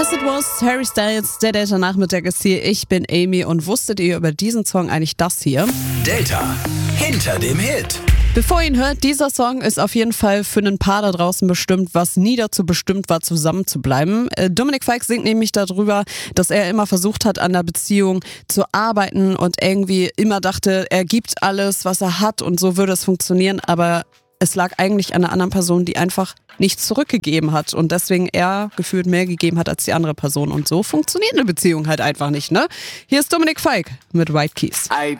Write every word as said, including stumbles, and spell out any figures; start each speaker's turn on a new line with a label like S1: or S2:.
S1: Yes, it was Harry Styles, der Delta-Nachmittag ist hier. Ich bin Amy und wusstet ihr über diesen Song eigentlich das hier?
S2: Delta, hinter dem Hit.
S1: Bevor ihr ihn hört, dieser Song ist auf jeden Fall für ein Paar da draußen bestimmt, was nie dazu bestimmt war, zusammen zu bleiben. Äh, Dominik Fike singt nämlich darüber, dass er immer versucht hat, an der Beziehung zu arbeiten und irgendwie immer dachte, er gibt alles, was er hat und so würde es funktionieren, aber es lag eigentlich an einer anderen Person, die einfach nichts zurückgegeben hat und deswegen er gefühlt mehr gegeben hat als die andere Person und so funktioniert eine Beziehung halt einfach nicht, ne? Hier ist Dominik Fike mit White Keys.
S3: I